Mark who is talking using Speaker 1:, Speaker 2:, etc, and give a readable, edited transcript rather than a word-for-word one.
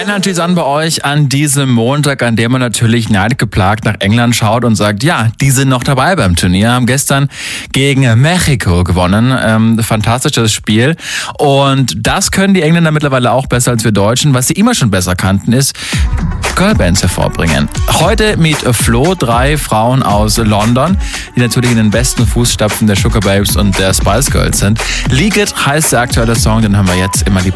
Speaker 1: natürlich an bei euch an diesem Montag, an dem man natürlich neidgeplagt nach England schaut und sagt, ja, die sind noch dabei beim Turnier, haben gestern gegen Mexiko gewonnen. Fantastisches Spiel. Und das können die Engländer mittlerweile auch besser als wir Deutschen. Was sie immer schon besser kannten, ist Girlbands hervorbringen. Heute mit Flo 3 Frauen aus London, die natürlich in den besten Fußstapfen der Sugar Babes und der Spice Girls sind. Leak It heißt der aktuelle Song, den haben wir jetzt immer lieber